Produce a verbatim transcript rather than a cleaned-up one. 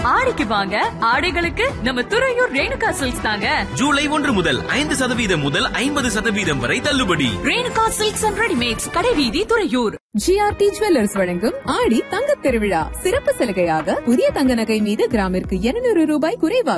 ஆடிக்கு வாங்க, ஆடைகளுக்கு நம்ம துறையூர் ரேணுகா சில்க்ஸ் தாங்க. ஜூலை ஒன்று முதல் ஐந்து சதவீதம் முதல் ஐம்பது சதவீதம் வரை தள்ளுபடி. ரேணுகா சில்க்ஸ் அண்ட் ரெடிமேட்ஸ், கடைவீதி, துறையூர். ஜிஆர்டி ஜுவல்லர்ஸ் வழங்கும் ஆடி தங்கத் திருவிழா சிறப்பு சலுகையாக புதிய தங்க நகை மீது கிராமிற்கு இருநூறு ரூபாய் குறைவாக